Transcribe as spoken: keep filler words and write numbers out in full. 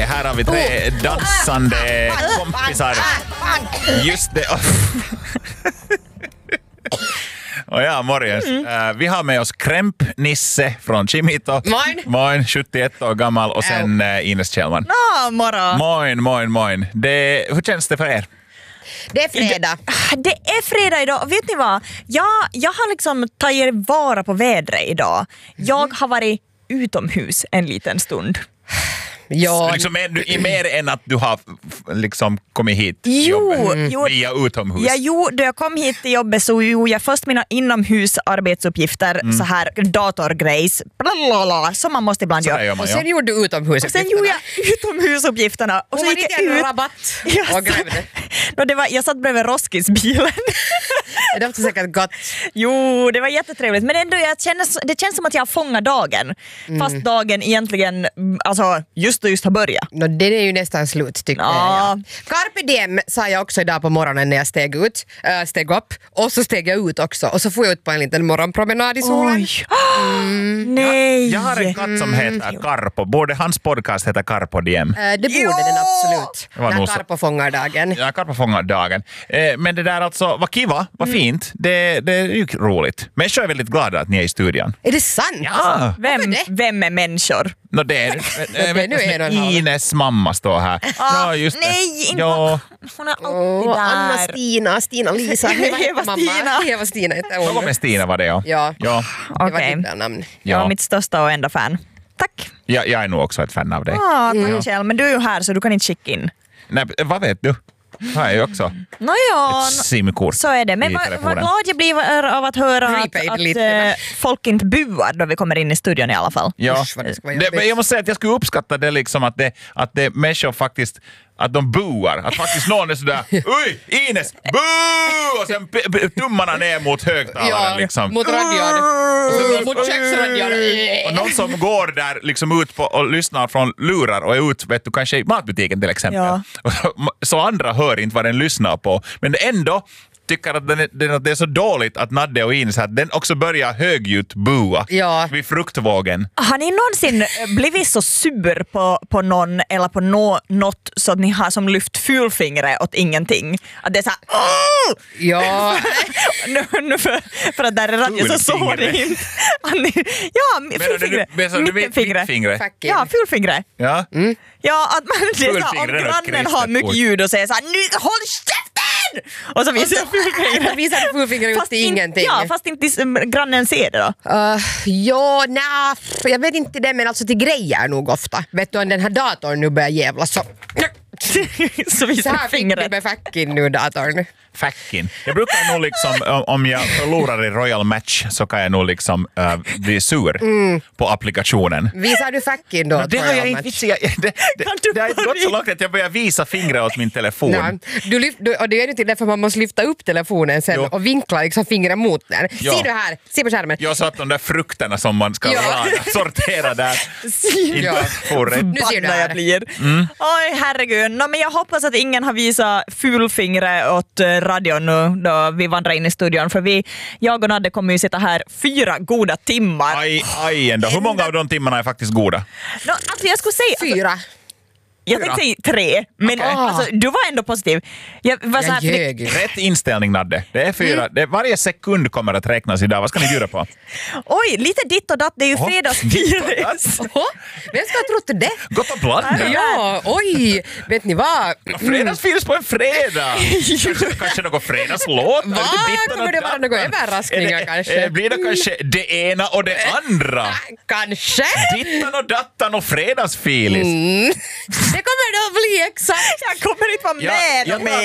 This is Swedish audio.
Här har vi tre dansande kompisar. Just det. Och ja, morgens. Mm. Uh, vi har med oss Krämp-Nisse från Chimito. Moin. Moin, sjuttioett år gammal. Och sen uh, Ines Kjellman. Nå, morgon. Moin, moin, moin. Det, hur känns det för er? Det är fredag. Det är fredag idag. Vet ni vad? Jag, jag har liksom tagit vara på vädret idag. Jag har varit utomhus en liten stund. Ja. Liksom, mer, mer än att du har liksom kommit hit jo, jobbet, jo, via utomhus. Ja, jo, då jag kom hit till jobbet så gjorde jag först mina inomhusarbetsuppgifter, mm. så här datorgrejs, blablabla, som man måste ibland så göra. Man, och sen ja. gjorde du utomhusuppgifterna. Och sen gjorde jag utomhusuppgifterna. Och, och så var gick det jag en ut. rabatt Jag, och grävde. no, det var, jag satt bredvid Roskilsbilen. Det var säkert gott. Jo, det var jättetrevligt. Men ändå, jag känner, det känns som att jag har fångat dagen. Mm. Fast dagen egentligen, alltså just och just har börjat. No, den är ju nästan slut tycker ja. jag. Carpe diem sa jag också idag på morgonen när jag steg ut, äh, steg upp. Och så steg jag ut också. Och så får jag ut på en liten morgonpromenad i solen. Oj. Mm. Nej. Jag, jag har en katt som heter mm. Karpo. Borde hans podcast heta Carpo Diem? Äh, det borde jo. den absolut. Det var när nog Karpo fångar dagen. Ja, Karpo fångar dagen. Eh, men det där alltså, vad kiva, vad mm. fint. Det, det är ju roligt. Människor är väldigt glada att ni är i studion. Är det sant? Ja. Vem, vem är människor? No, det är, äh, vet, nu är det Ines mamma står här. Ah, ja, just nej, det. Ja. Hon är alltid oh, där. Anna, Stina, Stina, Lisa. Eva Stina. Eva Stina heter hon. Någon med Stina var det, ja. Ja, ja. det okay. var ditt namn. Ja. Ja. Jag var mitt största och enda fan. Tack. Ja, jag är nog också ett fan av dig. Ah, mm. Kjell, men du är ju här så du kan inte skicka in. Nej, vad vet du? Här är ju också Nåja, ett simkort. så är det. Men vad va glad jag blir av att höra att, att äh, folk inte buar då vi kommer in i studion i alla fall. Ja, Usch, det det, men jag måste säga att jag skulle uppskatta det liksom att det, att det människor faktiskt att de buar, att faktiskt någon är sådär oj, Ines, buu! Och sen p- p- tummarna ner mot högtalaren ja, liksom. mot radion. Mot köksradion. Och någon som går där liksom ut på och lyssnar från lurar och är ut, vet du, kanske i matbutiken till exempel. Ja. Så andra hör inte vad den lyssnar på. Men ändå tycker att, den är, den, att det är så dåligt att Nadde och Ines att den också börjar högljutt bua ja. vid fruktvågen. Har ni någonsin blivit så sur på, på någon eller på no, något så att ni har som lyft fulfingret åt ingenting? Att det är såhär åh! Ja. nu, nu för, för att där är radio så såg det inte. Ja, fulfingret. Mittfingret. Ja, fulfingret. Ja. Mm. Ja, att man, det är så, om grannen har mycket ljud och säger såhär nu håll käften! Och så visar jag fulfingret. Visar du fulfingret ut till ingenting. Ja, fast inte grannen ser det då. Uh, ja, nej, jag vet inte det, men alltså till grejer nog ofta. Vet du, om den här datorn nu börjar jävla så... så visar så här fingret. fick du med facken nu, datorn. Fackin. Jag brukar nog liksom, om jag förlorar i Royal Match så kan jag nog liksom uh, bli sur mm. på applikationen. Visar du facken då? No, det har jag inte visst. Jag, det det, det har inte gått så långt att jag börjar visa fingret åt min telefon. Nej, du lyft, du, och det är ju till därför man måste lyfta upp telefonen sen jo. och vinkla liksom fingret mot den. Ja. Ser du här? Se på skärmen. Jag sa att de där frukterna som man ska ja. laga, sortera där. ja. Nu ser du här. Jag blir. Mm. Oj, herregud. No, men jag hoppas att ingen har visat fulfingret åt radion nu då vi vandrar in i studion, för vi, jag och Nadde kommer ju sitta här fyra goda timmar. Aj, aj ändå. Hur många av de timmarna är faktiskt goda? No, alltså jag skulle säga... Fyra. Alltså, jag tänkte säga tre, men okay. alltså, du var ändå positiv. Jag, var jag så här, ljög. Rätt inställning, Nadde. Det är fyra. Mm. Det, varje sekund kommer att räknas idag. Vad ska ni bjuda på? Oj, lite ditt och datt. Det är ju fredagsfilis. Vem ska ha trott det? Gott och blandat. Ja, oj. Vet ni vad? Fredagsfilis på en fredag. kanske, kanske någon fredagslåt. Va? Kommer det vara några överraskningar det, kanske? Blir det kanske det ena och det andra? Kanske. Dittan och dattan och fredagsfilis. Mm. Det kommer det att bli exakt. Jag kommer inte vara med. Ja, ja,